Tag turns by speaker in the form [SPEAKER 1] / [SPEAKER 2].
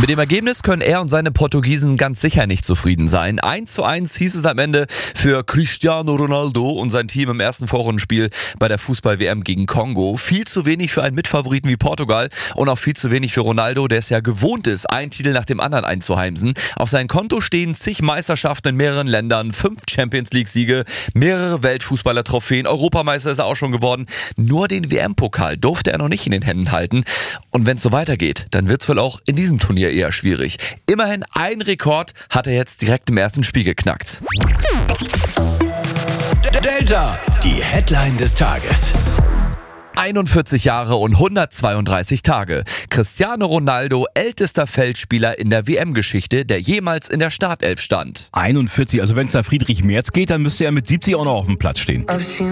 [SPEAKER 1] Mit dem Ergebnis können er und seine Portugiesen ganz sicher nicht zufrieden sein. 1:1 hieß es am Ende für Cristiano Ronaldo und sein Team im ersten Vorrundenspiel bei der Fußball-WM gegen Kongo. Viel zu wenig für einen Mitfavoriten wie Portugal und auch viel zu wenig für Ronaldo, der es ja gewohnt ist, einen Titel nach dem anderen einzuheimsen. Auf seinem Konto stehen zig Meisterschaften in mehreren Ländern, 5 Champions-League-Siege, mehrere Weltfußballer-Trophäen, Europameister ist er auch schon geworden. Nur den WM-Pokal durfte er noch nicht in den Händen halten. Und wenn es so weitergeht, dann wird es wohl auch in diesem Turnier eher schwierig. Immerhin ein Rekord hat er jetzt direkt im ersten Spiel geknackt.
[SPEAKER 2] Delta, die Headline des Tages.
[SPEAKER 1] 41 Jahre und 132 Tage. Cristiano Ronaldo, ältester Feldspieler in der WM-Geschichte, der jemals in der Startelf stand.
[SPEAKER 3] 41, also wenn es da Friedrich Merz geht, dann müsste er mit 70 auch noch auf dem Platz stehen.